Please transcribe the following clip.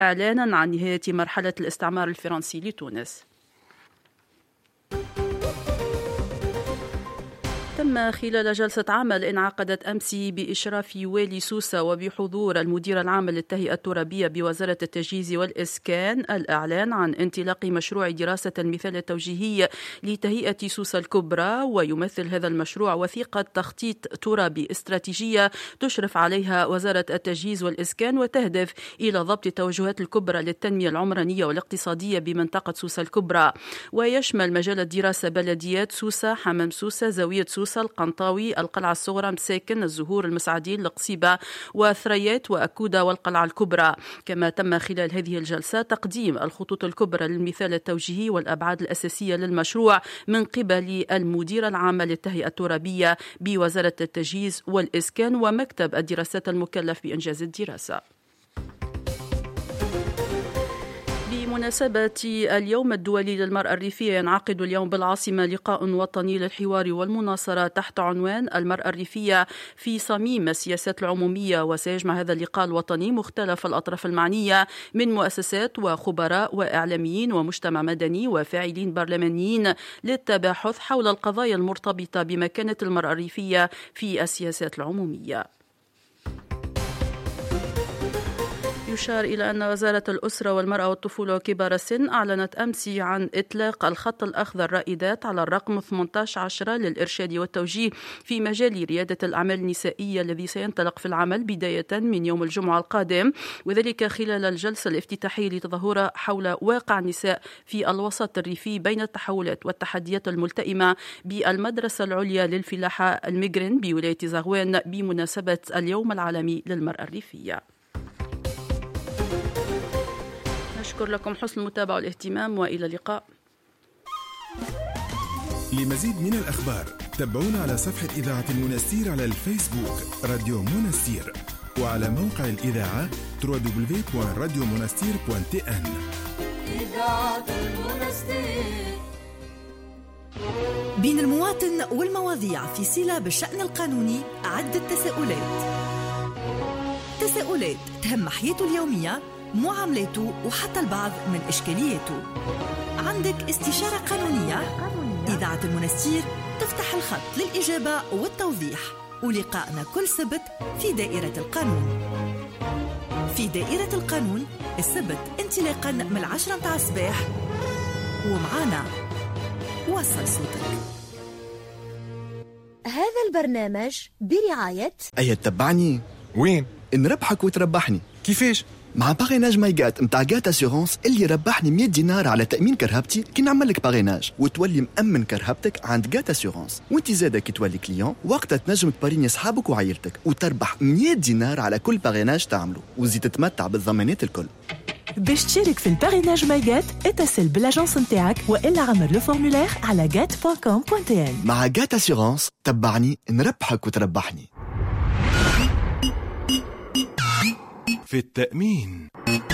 إعلانا عن نهاية مرحلة الاستعمار الفرنسي لتونس. تم خلال جلسة عمل انعقدت أمس بإشراف والي سوسة وبحضور المدير العام للتهيئة الترابية بوزارة التجهيز والإسكان الإعلان عن انطلاق مشروع دراسة المثال التوجيهي لتهيئة سوسة الكبرى، ويمثل هذا المشروع وثيقة تخطيط ترابي استراتيجية تشرف عليها وزارة التجهيز والإسكان، وتهدف إلى ضبط التوجهات الكبرى للتنمية العمرانية والاقتصادية بمنطقة سوسة الكبرى، ويشمل مجال الدراسة بلديات سوسة، حمام سوسة، زاوية سوسة، القنطاوي، القلعة الصغرى، مساكن، الزهور، المسعدين، القصيبة وثريات وأكودة والقلعة الكبرى. كما تم خلال هذه الجلسة تقديم الخطوط الكبرى للمثال التوجيهي والأبعاد الأساسية للمشروع من قبل المدير العام للتهيئة الترابية بوزارة التجهيز والإسكان ومكتب الدراسات المكلف بإنجاز الدراسة. بمناسبة اليوم الدولي للمرأة الريفية ينعقد اليوم بالعاصمة لقاء وطني للحوار والمناصرة تحت عنوان المرأة الريفية في صميم السياسات العمومية، وسيجمع هذا اللقاء الوطني مختلف الأطراف المعنية من مؤسسات وخبراء وإعلاميين ومجتمع مدني وفاعلين برلمانيين للتباحث حول القضايا المرتبطة بمكانة المرأة الريفية في السياسات العمومية. يشار إلى أن وزارة الأسرة والمرأة والطفولة وكبار السن أعلنت أمس عن إطلاق الخط الأخضر رائدات على الرقم 1810 للإرشاد والتوجيه في مجال ريادة الأعمال النسائية، الذي سينطلق في العمل بداية من يوم الجمعة القادم، وذلك خلال الجلسة الافتتاحية لتظاهرة حول واقع النساء في الوسط الريفي بين التحولات والتحديات الملتئمة بالمدرسة العليا للفلاحة المجرن بولاية زغوان بمناسبة اليوم العالمي للمرأة الريفية. أشكر لكم حسن المتابعة والاهتمام، وإلى اللقاء. لمزيد من الأخبار تابعونا على صفحة إذاعة المنستير على الفيسبوك راديو منستير، وعلى موقع الإذاعة www.radiomonastir.tn. إذاعة المنستير. بين المواطن والمواضيع في صلة بالشأن القانوني عدة تساؤلات تهم حياته اليومية، معاملاته وحتى البعض من إشكالياته. عندك استشارة قانونية؟ إذاعة المنستير تفتح الخط للإجابة والتوضيح، ولقائنا كل سبت في دائرة القانون. في دائرة القانون السبت انطلاقا من 10 متاع الصباح، ومعانا وصل صوتك. هذا البرنامج برعاية تبعني وين؟ نربحك وتربحني. كيفاش؟ مع باغيناج مايغات متاع غات اسيورونس اللي ربحني 100 دينار على تأمين كرهبتي كي نعمل لك باغيناج، وتولي مأمن كرهبتك عند غات اسيورونس. وانت زاده كي تولي كليون وقتها تنجم تباريني اصحابك وعائلتك وتربح 100 دينار على كل باغيناج تعمله، وزيد تتمتع بالضمانات الكل. باش تشارك في الباريناج مايغات اتصل بالاجانس نتاعك والا عمر لو فورمولير على gat.com.tn. مع غات اسيورونس تبعني نربحك وتربحني. في التأمين